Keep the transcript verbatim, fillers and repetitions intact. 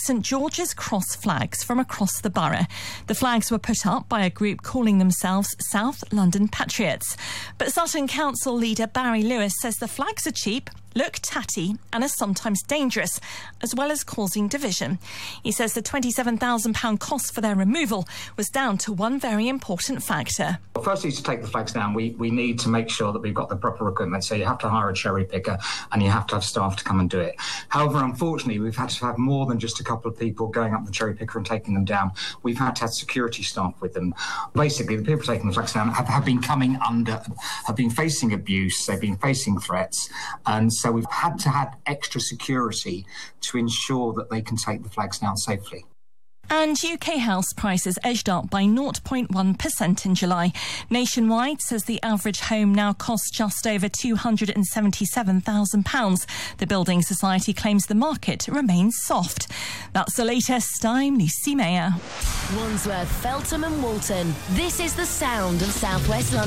St George's Cross flags from across the borough. The flags were put up by a group calling themselves South London Patriots. But Sutton Council leader Barry Lewis says the flags are cheap, look tatty and are sometimes dangerous, as well as causing division. He says the twenty-seven thousand pounds cost for their removal was down to one very important factor. Well, firstly, to take the flags down, we, we need to make sure that we've got the proper equipment. So you have to hire a cherry picker and you have to have staff to come and do it. However, unfortunately, we've had to have more than just a couple of people going up the cherry picker and taking them down. We've had to have security staff with them. Basically, the people taking the flags down have, have been coming under, have been facing abuse, they've been facing threats, and so we've had to have extra security to ensure that they can take the flags down safely. And U K house prices edged up by zero point one percent in July. Nationwide says the average home now costs just over two hundred seventy-seven thousand pounds. The Building Society claims the market remains soft. That's the latest. I'm Lucy Mayer. Wandsworth, Feltham and Walton. This is the sound of South West London.